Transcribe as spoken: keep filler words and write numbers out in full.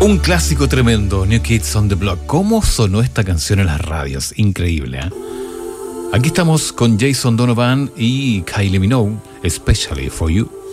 Un clásico tremendo, New Kids on the Block. ¿Cómo sonó esta canción en las radios? Increíble, ¿eh? Aquí estamos con Jason Donovan y Kylie Minogue, Especially for You.